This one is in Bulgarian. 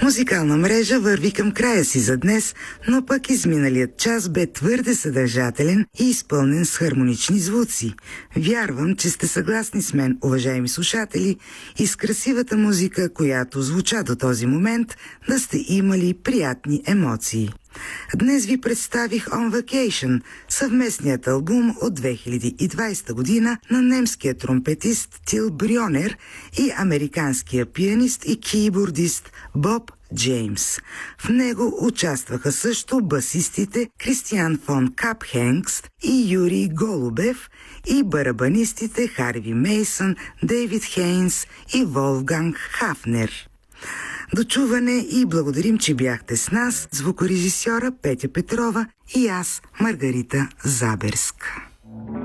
Музикална мрежа върви към края си за днес, но пък изминалият час бе твърде съдържателен и изпълнен с хармонични звуци. Вярвам, че сте съгласни с мен, уважаеми слушатели, и с красивата музика, която звуча до този момент, да сте имали приятни емоции. Днес ви представих On Vacation, съвместният албум от 2020 година на немския тромпетист Тил Брьонер и американския пианист и кийбордист Боб Джеймс. В него участваха също басистите Кристиан фон Капхенгст и Юрий Голубев и барабанистите Харви Мейсън, Дейвид Хейнс и Волфганг Хафнер. До чуване и благодарим, че бяхте с нас, звукорежисьора Петя Петрова и аз, Маргарита Заберска.